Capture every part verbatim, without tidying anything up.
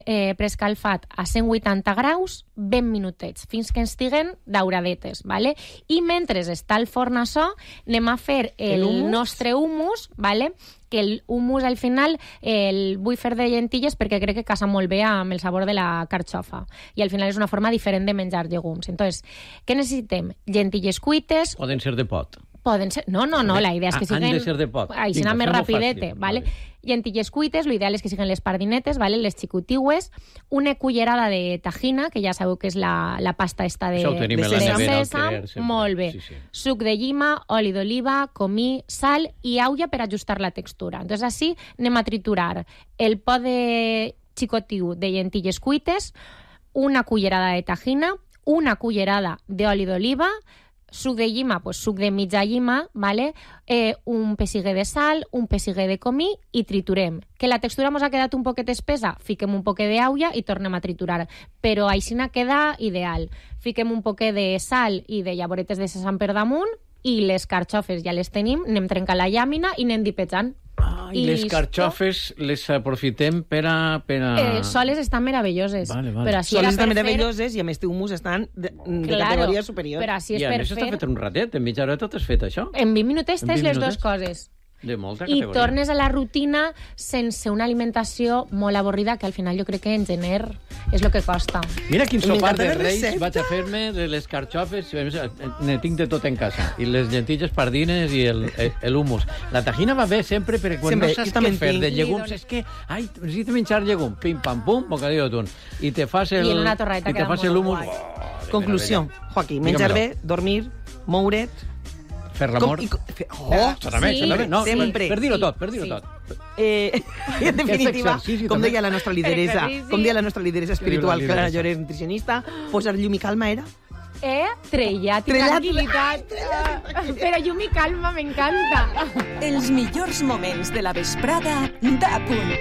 eh, preescalfat a cent vuitanta graus, vint minutets, fins que ens estiguen dauradetes, ¿vale? I mentre està al forn açò, anem a fer el, el nostre hummus, ¿vale? Que el hummus al final eh, el vull fer de llentilles perquè crec que casa molt bé amb el sabor de la carxofa. I al final és una forma diferent de menjar llegums. Entonces, què necessitem? Llentilles cuites... Poden ser de pot. Poden ser... No, no, no, la idea és que siguin... Han de ser de pot. Així anar més rapidete, ¿vale? Vale. Llentilles cuites, l'ideal és que siguin les pardinetes, ¿vale? Les xicotigües, una cullerada de tajina, que ja sabeu que és la, la pasta esta de, de sèsam, molt bé. Sí, sí. Suc de llima, oli d'oliva, comí, sal i aula per ajustar la textura. Entonces, així anem a triturar el pot de xicotiu de llentilles cuites, una cullerada de tajina, una cullerada d'oli d'oliva, suc de llima, pues suc de mitja llima, ¿vale? eh, un pessiguer de sal, un pessiguer de comí i triturem. Que la textura ens ha quedat un poquet espessa, fiquem un poquet d'aula i tornem a triturar. Però així queda ideal. Fiquem un poquet de sal i de llavoretes de sèsam per damunt i les carxofes ja les tenim, anem trencant la llàmina i anem dipejant. Ah, I, I les carxofes les aprofitem per a... Per a... Eh, soles estan meravelloses. Vale, vale. Però soles estan meravelloses fer... i a més té humus estan de, de claro, categoria superior. Però així és I a per més fer... està fet en un ratet, en mitja hora tot has fet això? En vint minutets tens les dues coses. De molta I categoria. tornes a la rutina sense una alimentació molt avorrida, que al final jo crec que en gener és el que costa. Mira quin sopar de reis vaig a fer-me de les carxofes, ne tinc de tot en casa, i les llentilles pardines i el, el hummus. La tajina va bé sempre, perquè quan sempre, no saps què fer de llegums, és que, ai, necessito menjar llegum, pim, pam, pum, bocadillo d'atún, i te fas el, I en una torreta i te fas el hummus. Oh, Conclusió, Joaquín, menjar bé, dormir, moure't, fer l'amor. Oh, certament, sí, certament. No, sempre. Per dir-ho tot, per dir-ho sí. tot. Eh, en definitiva, com deia la nostra lideresa, com deia la nostra lideresa espiritual, Clara Llorens, nutricionista, posar llum i calma era... Eh? Trellat i tranquil·litat. Però llum i calma m'encanta. Els millors moments de la vesprada d'A Punt.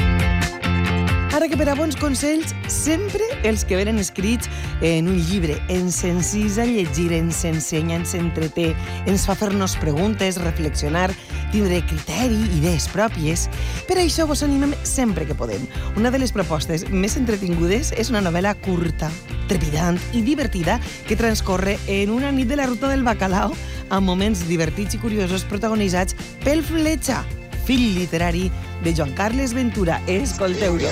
Ara que per a bons consells, sempre els que venen escrits en un llibre. Ens ensisa a llegir, ens ensenya, ens entreté, ens fa fer-nos preguntes, reflexionar, tindre criteri, idees pròpies. Per això vos animem sempre que podem. Una de les propostes més entretingudes és una novel·la curta, trepidant i divertida que transcorre en una nit de la ruta del bacalao amb moments divertits i curiosos protagonitzats pel Fletxa, fill literari de Joan Carles Ventura. Escolteu-lo.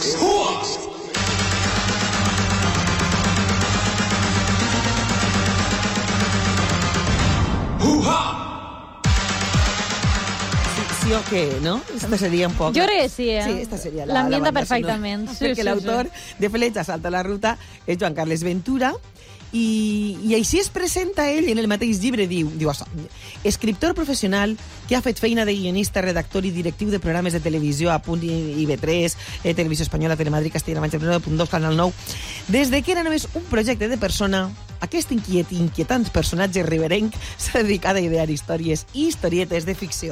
Sí o què, no? Esta seria un poc... Jo crec que sí, eh? Sí, esta seria la, l'ambienta la perfectament. Sí, perquè sí, l'autor sí. de Fletxa salta la ruta és Joan Carles Ventura, i, i així es presenta ell en el mateix llibre, diu, diu això, escriptor professional que ha fet feina de guionista, redactor i directiu de programes de televisió a Punt i B tres, eh, Televisió Espanyola, Telemadrid, Castella-La Manxa, Punt dos, Canal nou. Des de que era només un projecte de persona, aquest inquiet i inquietant personatge riberenc s'ha dedicat a idear històries i historietes de ficció.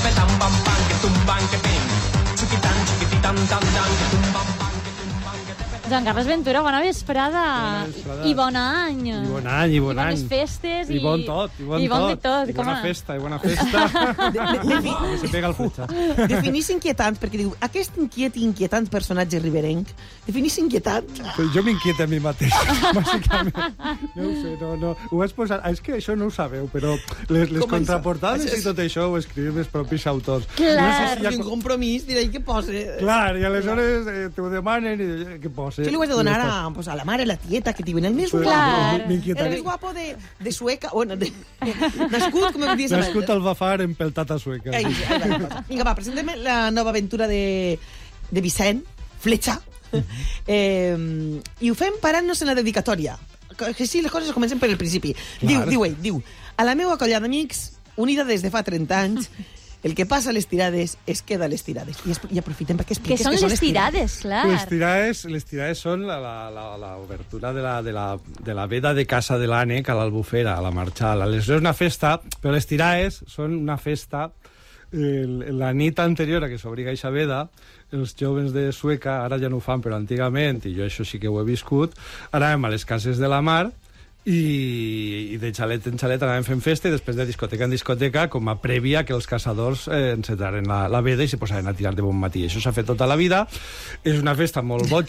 Joan Carles Ventura, bona vesprada. Bona vesprada. I bon any. I bon any, i bon I any. bones festes. I, I bon tot, i bon, I bon tot. tot. I bona com festa, i bona festa. De, de, de, que se pega el Fletxa. Definís inquietant, perquè diu, aquest inquiet i inquietant personatge riberenc, definís inquietant. Pues jo m'inquieta a mi mateix, bàsicament. No ho sé, no, no. Ho vaig posar... És que això no ho sabeu, però les, les contraportades i tot això ho escriuen els propis autors. Clar. No sé si hi ha un compromís, diré, què posa? Clar, i aleshores eh, t'ho demanen i què posa? Això li ho has de donar a, pues, a la mare, a la tieta, que diuen el més Pues, guapo. m'inquieta. El més guapo de, de Sueca. Bueno, de, nascut, com em dius... Nascut al Bafar empeltat a Sueca. Ai, ai, ai, ai. Vinga, va, presentem la nova aventura de, de Vicent, Fletxa. eh, I ho fem parant-nos en la dedicatòria. Que sí, les coses comencen per el principi. Diu, diu ell, diu, a la meva colla d'amics, unida des de fa trenta anys, el que passa a les tirades es queda a les tirades. I, es, i aprofitem perquè expliques que són les tirades, clar. Les tirades, les tirades són l'obertura de, la, de, la, de la veda de casa de l'Ànec a l'Albufera, a la Marxal. Aleshores és una festa, però les tirades són una festa el, la nit anterior a que s'obriga aquesta veda. Els joves de Sueca, ara ja no ho fan, però antigament, i jo això sí que ho he viscut, anàvem a les cases de la mar i, i de xalet en xalet anàvem fent festa i després de discoteca en discoteca com a prèvia que els caçadors eh, encetaren la, la veda i se posaven a tirar de bon matí. Això s'ha fet tota la vida. És una festa molt boja,